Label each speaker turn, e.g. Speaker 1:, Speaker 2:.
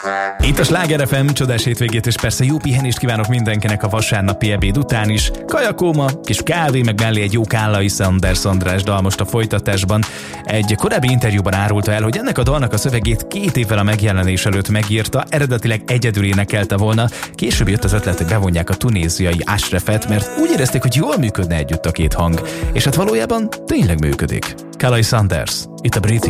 Speaker 1: Itt a Sláger FM, csodás hétvégét és persze jó pihenést kívánok mindenkinek a vasárnapi ebéd után is. Kajakóma, kis kávé, meg mellé egy jó Kállai Sanders András dal most a folytatásban. Egy korábbi interjúban árulta el, hogy ennek a dalnak a szövegét 2 évvel a megjelenés előtt megírta, eredetileg egyedül énekelte volna. Később jött az ötlet, hogy bevonják a tunéziai Ashrafet, mert úgy érezték, hogy jól működne együtt a két hang. És hát valójában tényleg működik. Kállai Sanders, itt a Brit